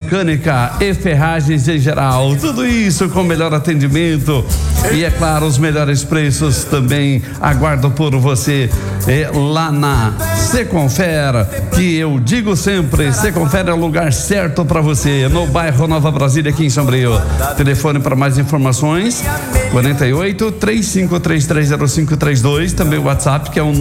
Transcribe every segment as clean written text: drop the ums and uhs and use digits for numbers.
mecânica e ferragens em geral. Tudo isso com melhor atendimento e, é claro, os melhores preços também aguardo por você lá na Seconfer, que eu digo sempre, Seconfer é o lugar certo para você, no bairro Nova Brasília, aqui em Sombrio. Telefone para mais informações 48-35330532, também o WhatsApp, que é o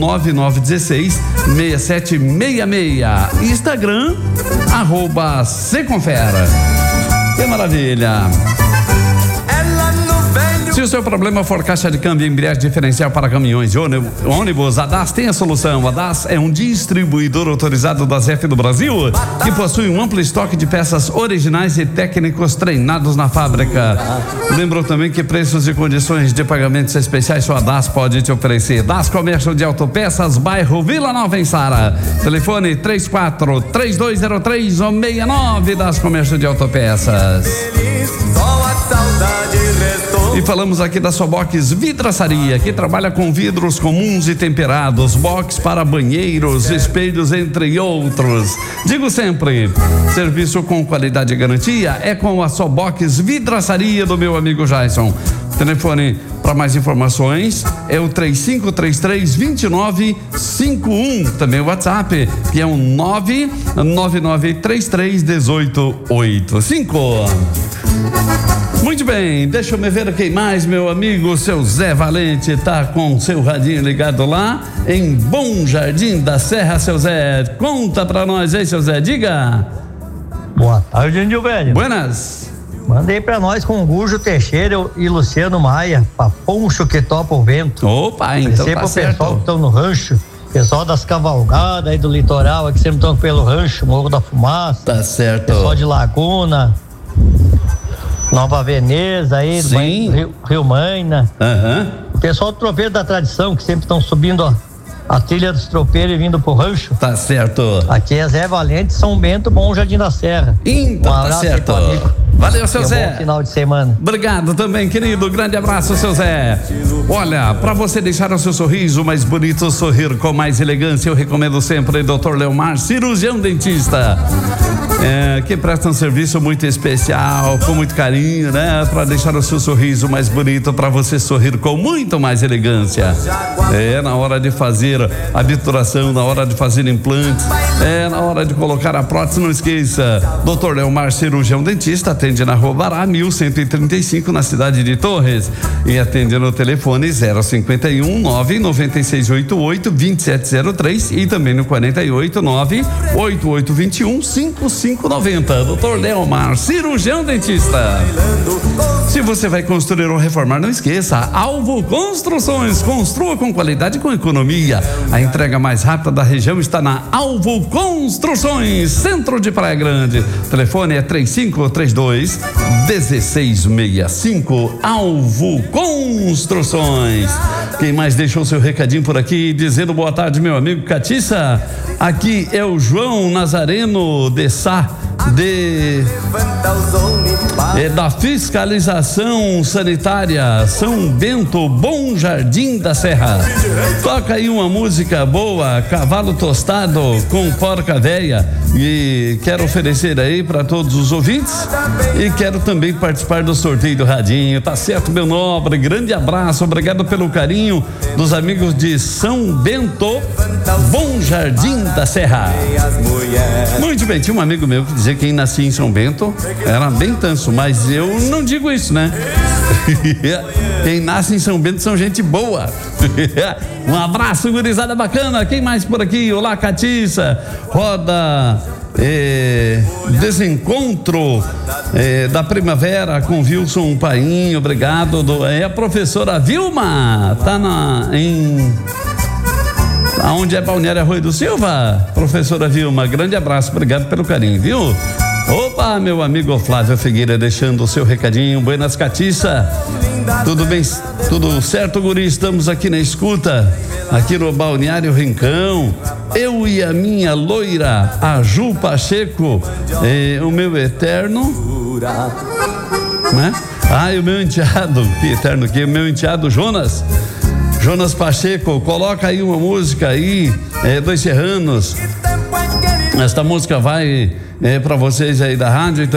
9916-6766. Instagram @Seconfer. Que maravilha! Se o seu problema for caixa de câmbio e embreagem diferencial para caminhões e ônibus, a DAS tem a solução. A DAS é um distribuidor autorizado da ZF do Brasil, que possui um amplo estoque de peças originais e técnicos treinados na fábrica. Lembro também que preços e condições de pagamentos especiais só a DAS pode te oferecer. DAS Comércio de Autopeças, bairro Vila Nova, em Sara. Telefone 34-3203-69, DAS Comércio de Autopeças. E falamos aqui da Sobox Vidraçaria, que trabalha com vidros comuns e temperados, box para banheiros, espelhos, entre outros. Digo sempre, serviço com qualidade e garantia é com a Sobox Vidraçaria do meu amigo Jason. Telefone para mais informações é o 3533-2951. Também o WhatsApp, que é o 999331885. Muito bem, deixa eu me ver quem mais, meu amigo. Seu Zé Valente tá com seu radinho ligado lá em Bom Jardim da Serra. Seu Zé, conta pra nós aí, seu Zé, diga. Boa tarde, Índio Velho. Buenas. Mandei pra nós com Gurjo Teixeira e Luciano Maia, pra Poncho que topa o vento. Opa, então tá certo. Pessoal que estão no rancho, pessoal das cavalgadas aí do litoral, aqui sempre estão pelo rancho, Morro da Fumaça. Tá certo. Pessoal de Laguna, Nova Veneza aí, Rio Maina. O pessoal do Tropeiro da Tradição, que sempre estão subindo a trilha dos tropeiros e vindo pro rancho. Tá certo. Aqui é Zé Valente, São Bento, Bom Jardim da Serra. Então tá certo. Valeu, seu Zé. Bom final de semana. Obrigado também, querido. Grande abraço, seu Zé. Olha, para você deixar o seu sorriso mais bonito, sorrir com mais elegância, eu recomendo sempre Dr. Leomar, cirurgião dentista. Que presta um serviço muito especial, com muito carinho, né? Para deixar o seu sorriso mais bonito, para você sorrir com muito mais elegância. Na hora de fazer a obturação, na hora de fazer implantes, na hora de colocar a prótese, não esqueça. Dr. Leomar, cirurgião dentista, atende na Rua Bará, 1135, na cidade de Torres. E atende no telefone 051 99688 2703 e também no 48 98821 5590. Dr. Leomar, cirurgião dentista. Se você vai construir ou reformar, não esqueça, Alvo Construções. Construa com qualidade e com economia. A entrega mais rápida da região está na Alvo Construções, centro de Praia Grande. Telefone é 3532-1665. Alvo Construções. Quem mais deixou seu recadinho por aqui, dizendo boa tarde, meu amigo Catiça? Aqui é o João Nazareno de Sá, da Fiscalização Sanitária São Bento, Bom Jardim da Serra. Toca aí uma música boa, Cavalo Tostado com Porca Véia, e quero oferecer aí para todos os ouvintes e quero também participar do sorteio do radinho. Tá certo, meu nobre, grande abraço, obrigado pelo carinho dos amigos de São Bento, Bom Jardim da Serra. Muito bem, tinha um amigo meu que dizia que quem nascia em São Bento era bem tanso, mas eu não digo isso, né? Quem nasce em São Bento são gente boa. Um abraço, gurizada bacana. Quem mais por aqui? Olá, Catiça. Roda Desencontro da Primavera com Wilson Paim, obrigado. A professora Vilma tá aonde é Balneário Arroio do Silva? Professora Vilma, grande abraço, obrigado pelo carinho, viu? Opa, meu amigo Flávio Figueira deixando o seu recadinho. Buenas, Catiça. Tudo bem? Tudo certo, guri? Estamos aqui na escuta, aqui no Balneário Rincão. Eu e a minha loira, a Ju Pacheco, o meu eterno, né? E o meu enteado, que eterno que? O meu enteado Jonas Pacheco, coloca aí uma música aí, dos Serranos. Esta música vai para vocês aí da rádio.